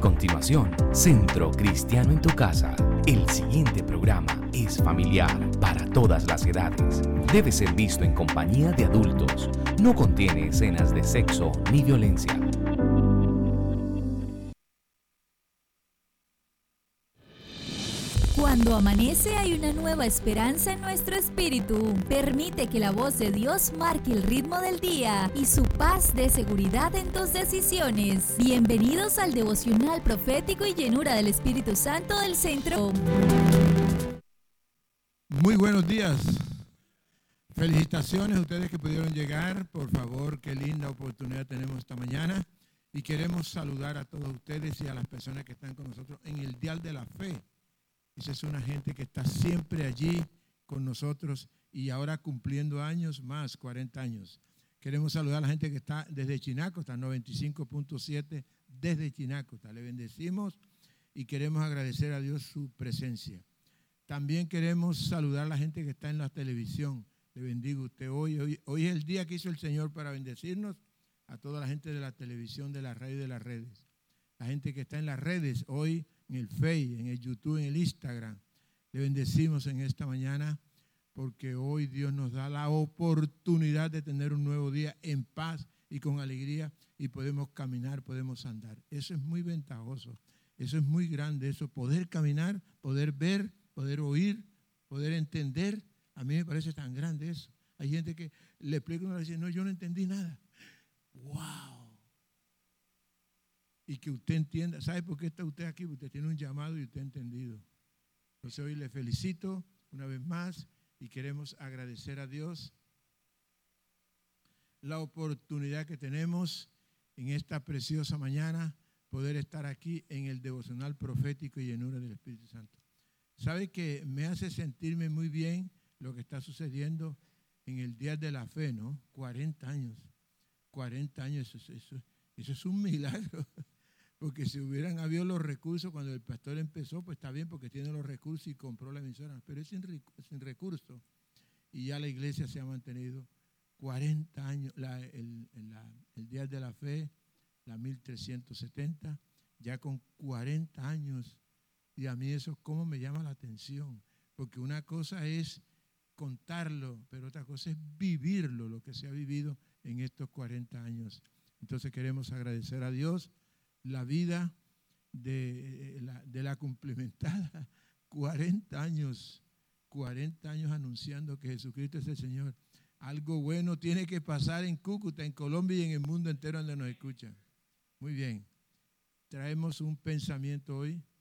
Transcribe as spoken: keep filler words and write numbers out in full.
continuación, Centro Cristiano en tu Casa. El siguiente programa es familiar para todas las edades. Debe ser visto en compañía de adultos. No contiene escenas de sexo ni violencia. Cuando amanece hay una nueva esperanza en nuestro espíritu. Permite que la voz de Dios marque el ritmo del día y su paz dé seguridad en tus decisiones. Bienvenidos al devocional profético y llenura del Espíritu Santo del Centro. Muy buenos días. Felicitaciones a ustedes que pudieron llegar. Por favor, qué linda oportunidad tenemos esta mañana. Y queremos saludar a todos ustedes y a las personas que están con nosotros en el Dial de la Fe. Esa es una gente que está siempre allí con nosotros y ahora cumpliendo años más, cuarenta años. Queremos saludar a la gente que está desde Chinacota, noventa y cinco punto siete desde Chinacota. Le bendecimos y queremos agradecer a Dios su presencia. También queremos saludar a la gente que está en la televisión. Le bendigo a usted hoy. Hoy, hoy es el día que hizo el Señor para bendecirnos a toda la gente de la televisión, de la radio y de las redes. La gente que está en las redes hoy, en el Facebook, en el YouTube, en el Instagram. Le bendecimos en esta mañana porque hoy Dios nos da la oportunidad de tener un nuevo día en paz y con alegría y podemos caminar, podemos andar. Eso es muy ventajoso, eso es muy grande, eso, poder caminar, poder ver, poder oír, poder entender. A mí me parece tan grande eso. Hay gente que le explica y uno le dice, no, yo no entendí nada. ¡Wow! Y que usted entienda, ¿sabe por qué está usted aquí? Usted tiene un llamado y usted ha entendido. Entonces hoy le felicito una vez más y queremos agradecer a Dios la oportunidad que tenemos en esta preciosa mañana poder estar aquí en el devocional profético y llenura del Espíritu Santo. ¿Sabe que me hace sentirme muy bien lo que está sucediendo en el Día de la Fe, ¿no? cuarenta años, cuarenta años, eso, eso, eso es un milagro. Porque si hubieran habido los recursos cuando el pastor empezó, pues está bien porque tiene los recursos y compró la emisora, pero es sin, sin recursos. Y ya la iglesia se ha mantenido cuarenta años, la, el, la, el Día de la Fe, la mil trescientos setenta, ya con cuarenta años. Y a mí eso cómo me llama la atención, porque una cosa es contarlo, pero otra cosa es vivirlo, lo que se ha vivido en estos cuarenta años. Entonces queremos agradecer a Dios la vida de la, de la cumplimentada, cuarenta años, cuarenta años anunciando que Jesucristo es el Señor. Algo bueno tiene que pasar en Cúcuta, en Colombia y en el mundo entero donde nos escuchan. Muy bien, traemos un pensamiento hoy